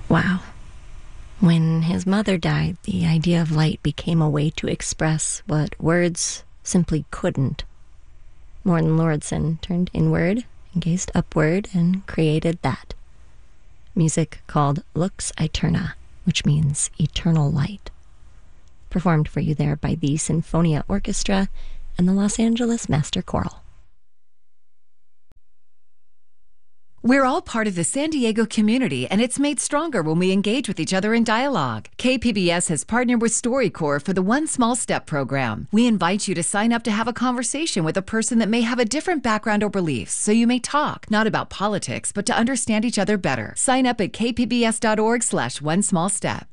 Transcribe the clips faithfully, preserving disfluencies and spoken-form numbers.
Wow. When his mother died, the idea of light became a way to express what words simply couldn't. Morten Lauridsen turned inward and gazed upward and created that. Music called Lux Aeterna, which means eternal light. Performed for you there by the Sinfonia Orchestra and the Los Angeles Master Choral. We're all part of the San Diego community, and it's made stronger when we engage with each other in dialogue. K P B S has partnered with StoryCorps for the One Small Step program. We invite you to sign up to have a conversation with a person that may have a different background or beliefs, so you may talk, not about politics, but to understand each other better. Sign up at kpbs.org slash one small step.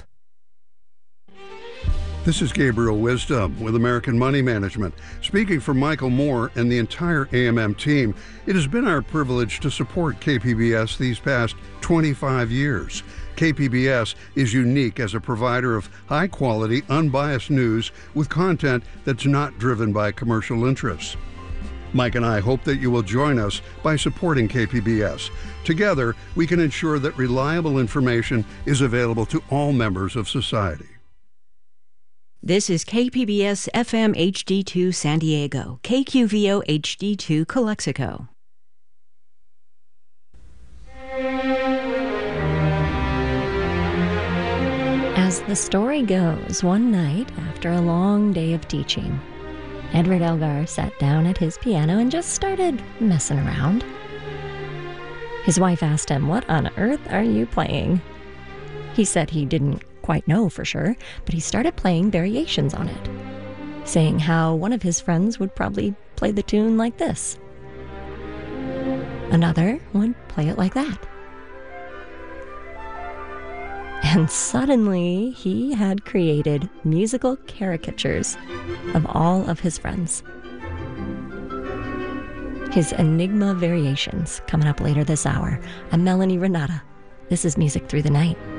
This is Gabriel Wisdom with American Money Management. Speaking for Michael Moore and the entire A M M team, it has been our privilege to support K P B S these past twenty-five years. K P B S is unique as a provider of high-quality, unbiased news with content that's not driven by commercial interests. Mike and I hope that you will join us by supporting K P B S. Together, we can ensure that reliable information is available to all members of society. This is K P B S F M H D two San Diego, K Q V O H D two Calexico. As the story goes, one night after a long day of teaching, Edward Elgar sat down at his piano and just started messing around. His wife asked him, "What on earth are you playing?" He said he didn't quite know for sure, but he started playing variations on it, saying how one of his friends would probably play the tune like this. Another would play it like that. And suddenly, he had created musical caricatures of all of his friends. His Enigma Variations, coming up later this hour. I'm Melanie Renata. This is Music Through the Night.